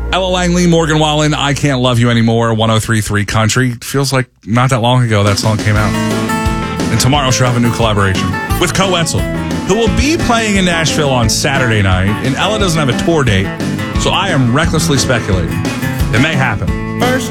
Ella Langley, Morgan Wallen, I Can't Love You Anymore, 103.3 Country. Feels like not that long ago that song came out. And tomorrow she'll have a new collaboration with Co Wetzel, who will be playing in Nashville on Saturday night. And Ella doesn't have a tour date, so I am recklessly speculating. It may happen. First